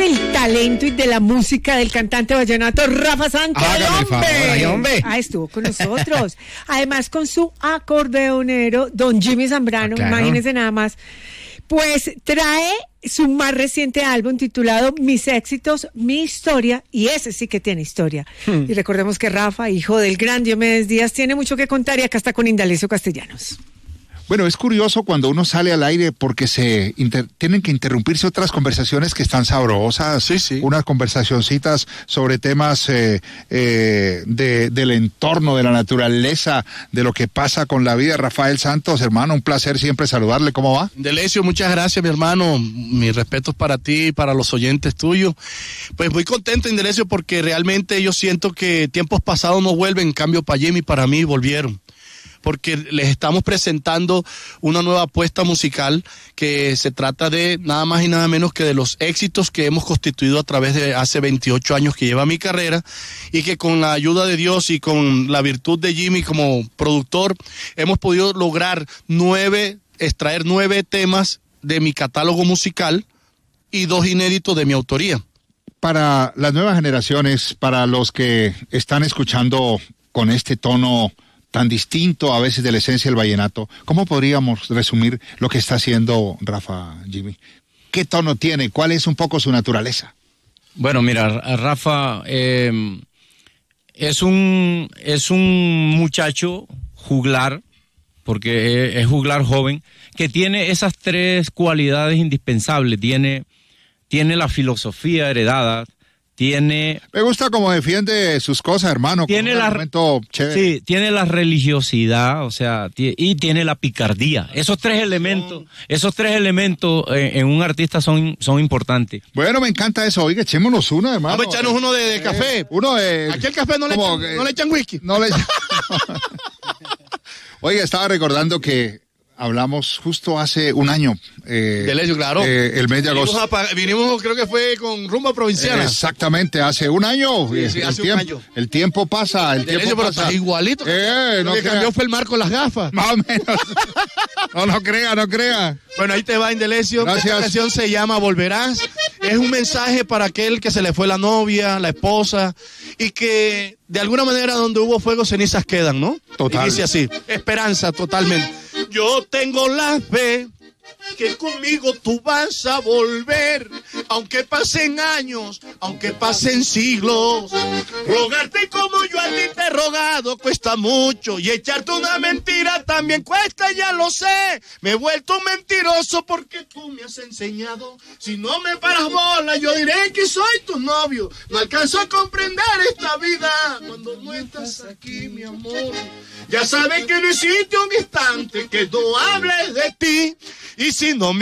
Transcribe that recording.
del talento y de la música del cantante vallenato Rafa Santos. ¡Hombre! Estuvo con nosotros. Además, con su acordeonero, don Jimmy Zambrano, claro. Imagínense nada más. Pues trae su más reciente álbum titulado Mis éxitos, mi historia, y ese sí que tiene historia. Y recordemos que Rafa, hijo del gran Diomedes Díaz, tiene mucho que contar y acá está con Indalecio Castellanos. Bueno, es curioso cuando uno sale al aire porque tienen que interrumpirse otras conversaciones que están sabrosas, sí. Unas conversacioncitas sobre temas del entorno, de la naturaleza, de lo que pasa con la vida. Rafael Santos, hermano, un placer siempre saludarle. ¿Cómo va? Indalecio, muchas gracias, mi hermano. Mis respetos para ti y para los oyentes tuyos. Pues muy contento, Indalecio, porque realmente yo siento que tiempos pasados no vuelven, en cambio para Jimmy y para mí volvieron. Porque les estamos presentando una nueva apuesta musical que se trata de nada más y nada menos que de los éxitos que hemos constituido a través de hace 28 años que lleva mi carrera, y que con la ayuda de Dios y con la virtud de Jimmy como productor hemos podido lograr extraer 9 temas de mi catálogo musical y 2 inéditos de mi autoría. Para las nuevas generaciones, para los que están escuchando con este tono tan distinto a veces de la esencia del vallenato, ¿cómo podríamos resumir lo que está haciendo Rafa, Jimmy? ¿Qué tono tiene? ¿Cuál es un poco su naturaleza? Bueno, mira, Rafa es un muchacho juglar, porque es juglar joven, que tiene esas 3 cualidades indispensables. Tiene la filosofía heredada, Me gusta cómo defiende sus cosas, hermano. Tiene tiene la religiosidad, o sea, y tiene la picardía. Esos tres elementos en un artista son importantes. Bueno, me encanta eso. Oiga, echémonos uno, hermano. Vamos a echarnos uno de café. Uno de... Aquí el café no le echan whisky. Oiga, estaba recordando que hablamos justo hace un año. Indalecio, claro. El mes de agosto. Vinimos, creo que fue con Rumba Provinciana. Exactamente, hace un año. Sí, hace un año. El tiempo pasa, Indalecio, pero está igualito. Lo que cambió fue el marco con las gafas. Más o menos. No crea. Bueno, ahí te va, Indalecio. Gracias. Esta canción se llama Volverás. Es un mensaje para aquel que se le fue la novia, la esposa, y que de alguna manera donde hubo fuego, cenizas quedan, ¿no? Total. Y dice así, esperanza totalmente. Yo tengo la fe que conmigo tú vas a volver, aunque pasen años, aunque pasen siglos. Rogarte como yo a ti te he rogado cuesta mucho, y echarte una mentira también cuesta, ya lo sé. Me he vuelto un mentiroso porque tú me has enseñado. Si no me paras bola, yo diré que soy tu novio. No alcanzo a comprender esta vida cuando no estás aquí, mi amor. Ya sabes que no existe un instante que no hables de ti, y si no